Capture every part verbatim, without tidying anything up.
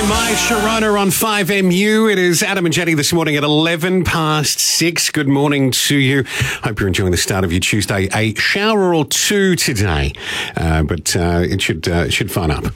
My Sharona on five M U. It is Adam and Jenny this morning at eleven past six. Good morning to you. Hope you're enjoying the start of your Tuesday. A shower or two today, uh, but uh, it should uh, should fine up.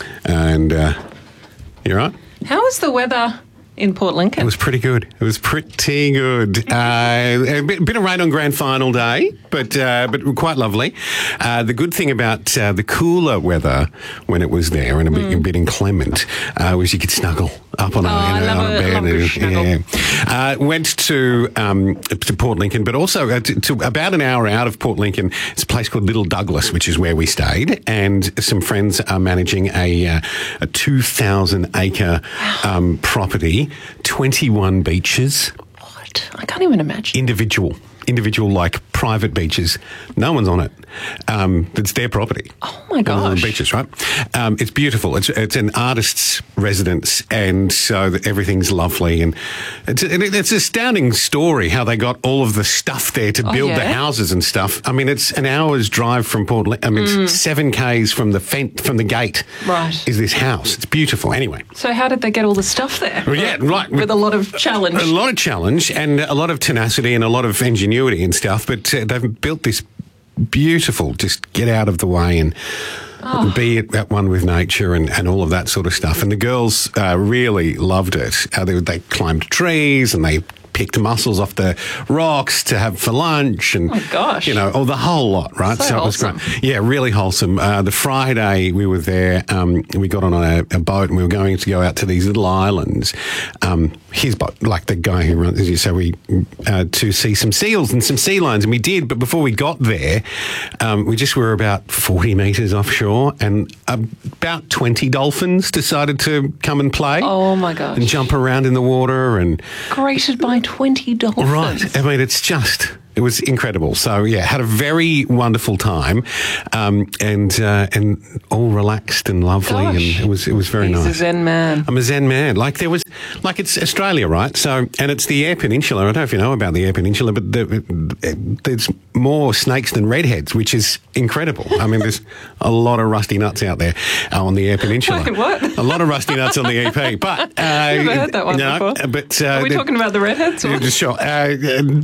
And uh, you all right? How is the weather in Port Lincoln? It was pretty good. It was pretty good. Uh, a bit, bit of rain on grand final day, but uh, but quite lovely. Uh, the good thing about uh, the cooler weather when it was there and a bit, mm. a bit inclement uh, was you could snuggle up on oh, a, I in, love on a a, bed. love a snuggle. Yeah. Uh, went to um, to Port Lincoln, but also uh, to, to about an hour out of Port Lincoln. It's a place called Little Douglas, which is where we stayed, and some friends are managing a uh, a two thousand acre um, property. twenty-one beaches. What? I can't even imagine. Individual. Individual, like, private beaches. No one's on it. Um, it's their property. Oh, my gosh. The beaches, right? Um, it's beautiful. It's it's an artist's residence, and so that everything's lovely. And it's, it's an astounding story how they got all of the stuff there to oh, build yeah? the houses and stuff. I mean, it's an hour's drive from Port Lincoln. I mean, mm. it's seven Ks from the fent- from the gate. Right. Is this house. It's beautiful. Anyway. So how did they get all the stuff there? Well, yeah, right. With a lot of challenge. A lot of challenge and a lot of tenacity and a lot of ingenuity and stuff, but uh, they've built this beautiful, just get out of the way and oh. be at, at one with nature and, and all of that sort of stuff. And the girls uh, really loved it. Uh, they, they climbed trees and they picked mussels off the rocks to have for lunch and, oh my gosh. you know, oh, the whole lot, right? So, so it was great. Yeah, really wholesome. Uh, the Friday we were there, um, we got on a, a boat and we were going to go out to these little islands. Um, his boat, like the guy who runs, so we, uh, to see some seals and some sea lions, and we did, but before we got there, um, we just were about forty metres offshore and about twenty dolphins decided to come and play. Oh my gosh. And jump around in the water and... Greeted by twenty dolphins. Right. I mean, it's just, it was incredible. So, yeah, had a very wonderful time um, and uh, and all relaxed and lovely. Gosh. And it was it was very He's nice. He's a zen man. I'm a zen man. Like there was, like it's Australia, right? So, and it's the Eyre Peninsula. I don't know if you know about the Eyre Peninsula, but the, there's more snakes than redheads, which is incredible. I mean, there's a lot of rusty nuts out there uh, on the Eyre Peninsula. Wait, what? A lot of rusty nuts on the E P. But uh, I've never heard that one no, before. But, uh, are we talking about the redheads? Or? Sure. Uh,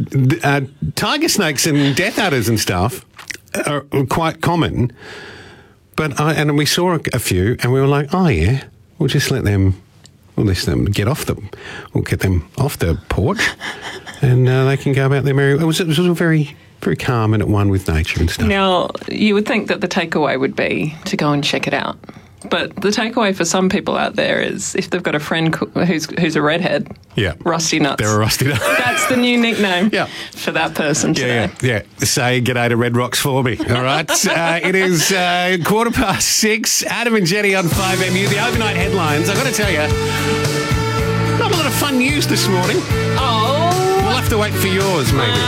uh, tiger snakes and death adders and stuff are quite common. But I, and we saw a, a few, and we were like, oh yeah, we'll just let them, we'll let them get off them, we'll get them off the porch, and uh, they can go about their merry. It was it was very very calm and at one with nature and stuff. Now you would think that the takeaway would be to go and check it out. But the takeaway for some people out there is if they've got a friend who's who's a redhead, yeah, Rusty Nuts. They're a Rusty Nuts. That's the new nickname yeah. for that person today. Yeah, yeah, yeah. Say g'day to Red Rocks for me, all right? uh, it is uh, quarter past six. Adam and Jenny on five M U. The overnight headlines. I've got to tell you, not a lot of fun news this morning. Oh. We'll have to wait for yours, maybe.